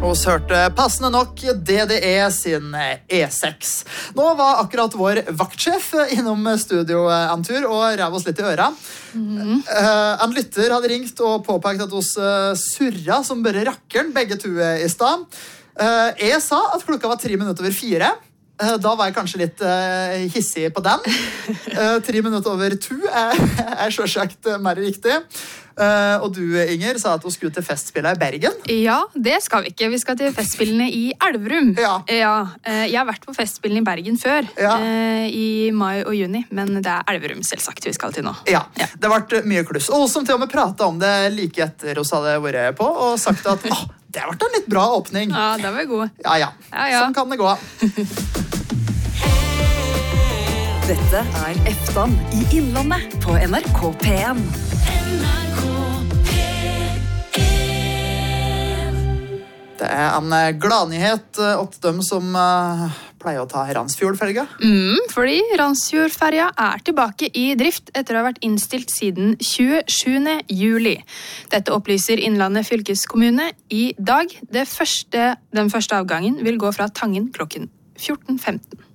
Oss hørte passende nok DDE sin E6. Nå var akkurat vår vaktsjef innom studio en tur og rev oss litt i øra. En lytter hadde ringt og påpekt at oss surra som bare rakkeren begge to i stad. Jeg sa at klokka var 3:04. Da var jeg kanskje litt hissig på den. 3:02 er selvsagt mer riktig. Og du, Inger, sa at du skulle til festspillet i Bergen. Ja, det skal vi ikke. Vi skal til festspillene i Elverum. Ja. Jeg har vært på festspillene i Bergen før, i mai og juni, men det er Elverum selvsagt vi skal til nå. Ja, det ble mye kluss. Og som til og med pratet om det like etter oss hadde vært på, og sagt at det ble en litt bra åpning. Ja, det var god. Ja. Sånn kan det gå. Dette er Eftan i Innlandet på NRK P1. Det er en gladnyhet åt dem som pleier å ta Randsfjordferga. Fordi Randsfjordferja er tilbake i drift etter å ha vært innstilt siden 27. juli. Dette opplyser Innlandet fylkeskommune i dag. Den første avgangen vil gå fra Tangen klokken 14:15.